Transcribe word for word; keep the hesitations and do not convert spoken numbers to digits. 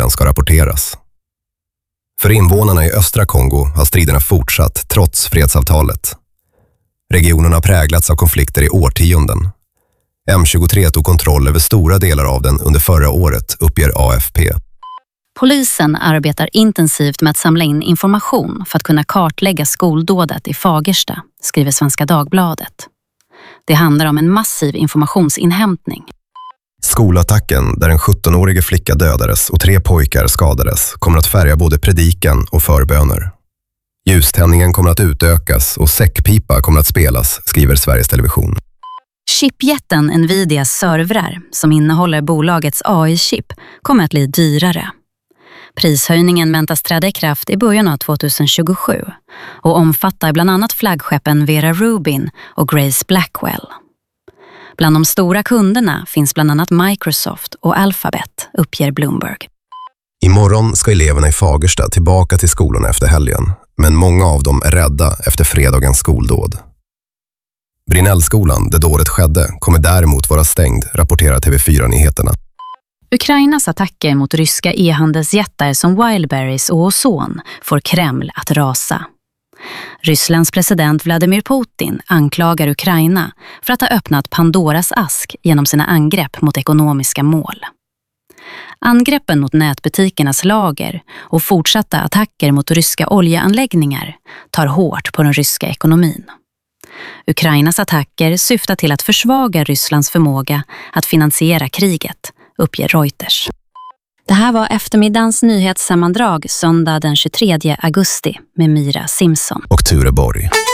killen ska rapporteras. För invånarna i östra Kongo har striderna fortsatt trots fredsavtalet. Regionen har präglats av konflikter i årtionden. M tjugotre tog kontroll över stora delar av den under förra året, uppger A F P. Polisen arbetar intensivt med att samla in information för att kunna kartlägga skoldådet i Fagersta, skriver Svenska Dagbladet. Det handlar om en massiv informationsinhämtning. Skolattacken, där en sjuttonårig flicka dödades och tre pojkar skadades, kommer att färga både predikan och förböner. Ljuständningen kommer att utökas och säckpipa kommer att spelas, skriver Sveriges Television. Chipjätten Nvidias servrar, som innehåller bolagets A I-chip, kommer att bli dyrare. Prishöjningen väntas träda i kraft i början av tjugohundratjugosju och omfattar bland annat flaggskeppen Vera Rubin och Grace Blackwell. Bland de stora kunderna finns bland annat Microsoft och Alphabet, uppger Bloomberg. Imorgon ska eleverna i Fagersta tillbaka till skolorna efter helgen, men många av dem är rädda efter fredagens skoldåd. Brinnellskolan, där dådet skedde, kommer däremot vara stängd, rapporterar T V fyra-nyheterna. Ukrainas attacker mot ryska e-handelsjättar som Wildberries och Ozon får Kreml att rasa. Rysslands president Vladimir Putin anklagar Ukraina för att ha öppnat Pandoras ask genom sina angrepp mot ekonomiska mål. Angreppen mot nätbutikernas lager och fortsatta attacker mot ryska oljeanläggningar tar hårt på den ryska ekonomin. Ukrainas attacker syftar till att försvaga Rysslands förmåga att finansiera kriget, uppger Reuters. Det här var eftermiddagens nyhetssammandrag söndag den tjugotredje augusti med Myra Simpson och Ture Borg.